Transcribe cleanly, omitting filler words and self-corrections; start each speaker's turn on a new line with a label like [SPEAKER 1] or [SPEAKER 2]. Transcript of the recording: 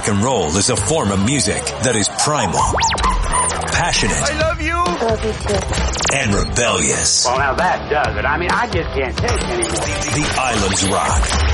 [SPEAKER 1] Rock and roll is a form of music that is primal, passionate,
[SPEAKER 2] I love you.
[SPEAKER 3] Love you too.
[SPEAKER 1] and rebellious.
[SPEAKER 4] Well, now that does it. I mean, I just can't take anymore.
[SPEAKER 1] The Islands Rock.